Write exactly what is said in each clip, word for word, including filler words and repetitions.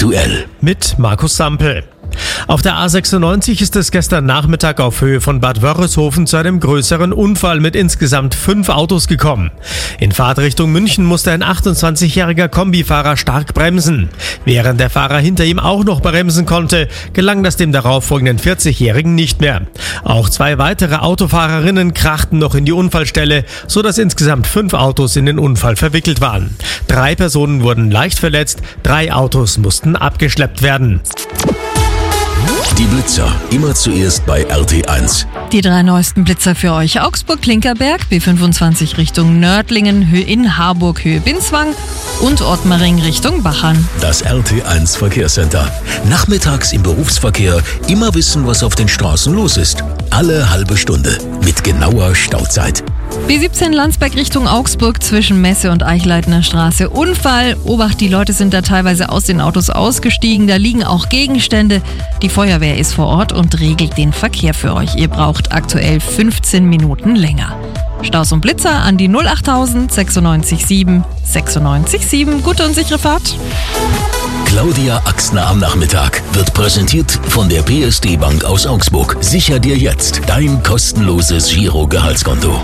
aktuell. Mit Markus Sampel. Auf der A sechsundneunzig ist es gestern Nachmittag auf Höhe von Bad Wörishofen zu einem größeren Unfall mit insgesamt fünf Autos gekommen. In Fahrtrichtung München musste ein achtundzwanzigjähriger Kombifahrer stark bremsen. Während der Fahrer hinter ihm auch noch bremsen konnte, gelang das dem darauffolgenden vierzigjährigen nicht mehr. Auch zwei weitere Autofahrerinnen krachten noch in die Unfallstelle, sodass insgesamt fünf Autos in den Unfall verwickelt waren. Drei Personen wurden leicht verletzt, drei Autos mussten abgeschleppt werden. Die Blitzer, immer zuerst bei R T eins. Die drei neuesten Blitzer für euch. Augsburg-Klinkerberg, B fünfundzwanzig Richtung Nördlingen, Höhe in Harburg, Höhe Binswang und Ottmaring Richtung Bachern. Das R T eins Verkehrscenter. Nachmittags im Berufsverkehr immer wissen, was auf den Straßen los ist. Alle halbe Stunde mit genauer Stauzeit. B siebzehn Landsberg Richtung Augsburg zwischen Messe und Eichleitner Straße. Unfall. Obacht, die Leute sind da teilweise aus den Autos ausgestiegen. Da liegen auch Gegenstände. Die Feuerwehr ist vor Ort und regelt den Verkehr für euch. Ihr braucht aktuell fünfzehn Minuten länger. Staus und Blitzer an die null achttausend sechsundneunzig sieben sechsundneunzig sieben. Gute und sichere Fahrt. Claudia Axner am Nachmittag wird präsentiert von der P S D Bank aus Augsburg. Sicher dir jetzt dein kostenloses Giro-Gehaltskonto.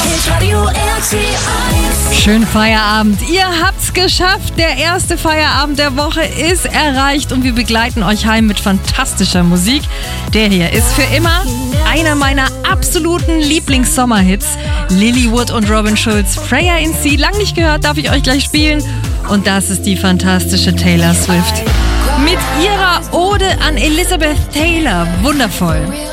Schönen Feierabend. Ihr habt's geschafft. Der erste Feierabend der Woche ist erreicht und wir begleiten euch heim mit fantastischer Musik. Der hier ist für immer einer meiner absoluten Lieblings-Sommerhits. Lilywood und Robin Schulz, Freya in Sea. Lang nicht gehört, darf ich euch gleich spielen. Und das ist die fantastische Taylor Swift. Mit ihrer Ode an Elizabeth Taylor. Wundervoll.